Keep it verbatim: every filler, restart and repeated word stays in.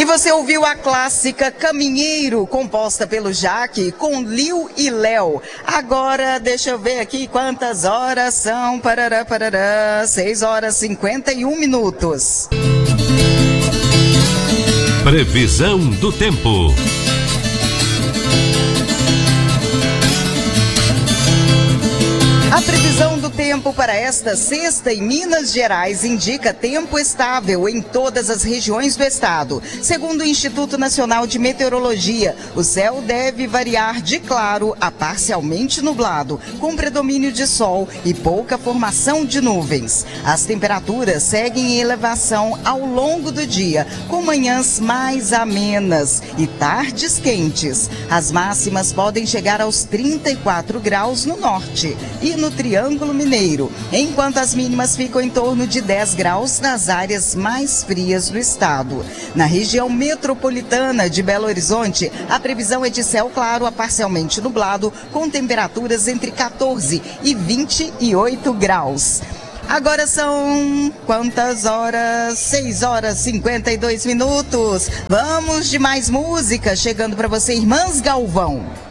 E você ouviu a clássica Caminheiro, composta pelo Jaque, com Liu e Léo. Agora, deixa eu ver aqui quantas horas são. Parará, parará, seis horas e cinquenta e um minutos. Previsão do tempo. A previsão do tempo para esta sexta em Minas Gerais indica tempo estável em todas as regiões do estado. Segundo o Instituto Nacional de Meteorologia, o céu deve variar de claro a parcialmente nublado, com predomínio de sol e pouca formação de nuvens. As temperaturas seguem em elevação ao longo do dia, com manhãs mais amenas e tardes quentes. As máximas podem chegar aos trinta e quatro graus no norte e no Triângulo Mineiro, enquanto as mínimas ficam em torno de dez graus nas áreas mais frias do estado. Na região metropolitana de Belo Horizonte, a previsão é de céu claro a parcialmente nublado, com temperaturas entre quatorze e vinte e oito graus. Agora são quantas horas? seis horas e cinquenta e dois minutos. Vamos de mais música chegando para você, Irmãs Galvão.